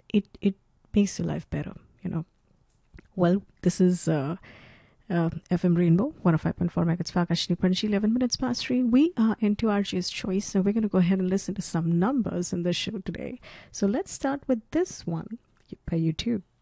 it makes your life better, you know. Well, this is FM Rainbow 105.4 megahertz for Akashni Panchi, 11 minutes past 3. We are into RG's Choice, and we're going to go ahead and listen to some numbers in the show today. So let's start with this one by YouTube.